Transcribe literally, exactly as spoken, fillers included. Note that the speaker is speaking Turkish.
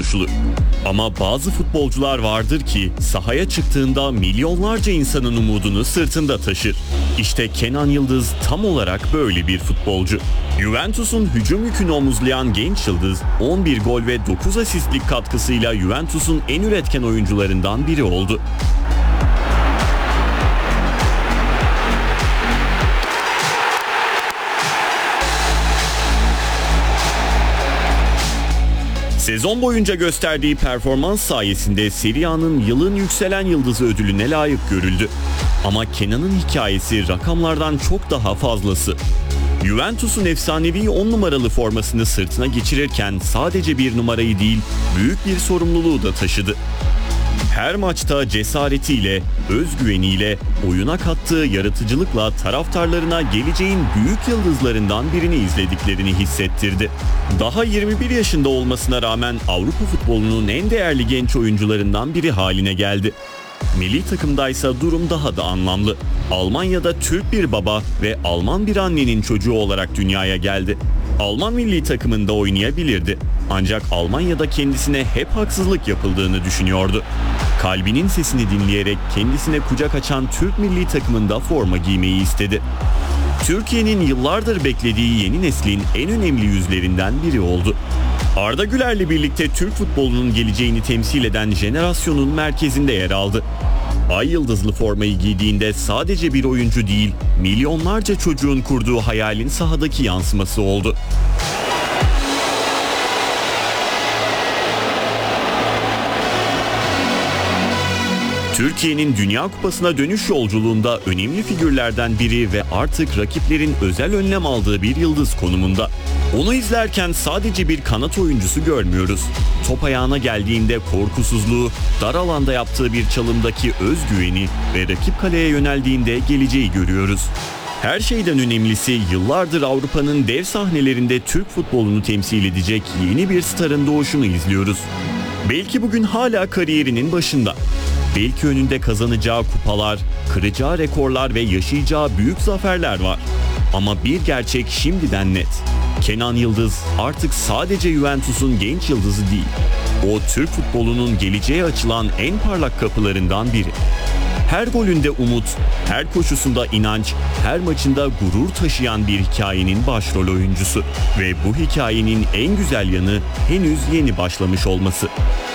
konuşulur. Ama bazı futbolcular vardır ki sahaya çıktığında milyonlarca insanın umudunu sırtında taşır. İşte Kenan Yıldız tam olarak böyle bir futbolcu. Juventus'un hücum yükünü omuzlayan genç yıldız on bir gol ve dokuz asistlik katkısıyla Juventus'un en üretken oyuncularından biri oldu. Sezon boyunca gösterdiği performans sayesinde Serie A'nın yılın yükselen yıldızı ödülüne layık görüldü. Ama Kenan'ın hikayesi rakamlardan çok daha fazlası. Juventus'un efsanevi on numaralı formasını sırtına geçirirken sadece bir numarayı değil, büyük bir sorumluluğu da taşıdı. Her maçta cesaretiyle, özgüveniyle, oyuna kattığı yaratıcılıkla taraftarlarına geleceğin büyük yıldızlarından birini izlediklerini hissettirdi. Daha yirmi bir yaşında olmasına rağmen Avrupa futbolunun en değerli genç oyuncularından biri haline geldi. Milli takımdaysa durum daha da anlamlı. Almanya'da Türk bir baba ve Alman bir annenin çocuğu olarak dünyaya geldi. Alman milli takımında oynayabilirdi. Ancak Almanya'da kendisine hep haksızlık yapıldığını düşünüyordu. Kalbinin sesini dinleyerek kendisine kucak açan Türk milli takımında forma giymeyi istedi. Türkiye'nin yıllardır beklediği yeni neslin en önemli yüzlerinden biri oldu. Arda Güler'le birlikte Türk futbolunun geleceğini temsil eden jenerasyonun merkezinde yer aldı. Ay yıldızlı formayı giydiğinde sadece bir oyuncu değil, milyonlarca çocuğun kurduğu hayalin sahadaki yansıması oldu. Türkiye'nin Dünya Kupası'na dönüş yolculuğunda önemli figürlerden biri ve artık rakiplerin özel önlem aldığı bir yıldız konumunda. Onu izlerken sadece bir kanat oyuncusu görmüyoruz. Top ayağına geldiğinde korkusuzluğu, dar alanda yaptığı bir çalımdaki özgüveni ve rakip kaleye yöneldiğinde geleceği görüyoruz. Her şeyden önemlisi yıllardır Avrupa'nın dev sahnelerinde Türk futbolunu temsil edecek yeni bir starın doğuşunu izliyoruz. Belki bugün hala kariyerinin başında. Belki önünde kazanacağı kupalar, kıracağı rekorlar ve yaşayacağı büyük zaferler var. Ama bir gerçek şimdiden net. Kenan Yıldız artık sadece Juventus'un genç yıldızı değil. O Türk futbolunun geleceğe açılan en parlak kapılarından biri. Her golünde umut, her koşusunda inanç, her maçında gurur taşıyan bir hikayenin başrol oyuncusu. Ve bu hikayenin en güzel yanı henüz yeni başlamış olması.